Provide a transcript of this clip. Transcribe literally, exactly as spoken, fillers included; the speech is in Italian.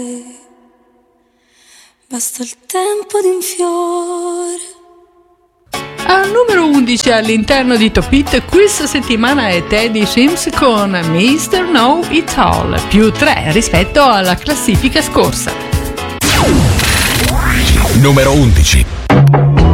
Basta il tempo di un fiore. Al numero undici all'interno di Top Hit questa settimana è Teddy Swims con mister Know It All, più tre rispetto alla classifica scorsa. Numero undici.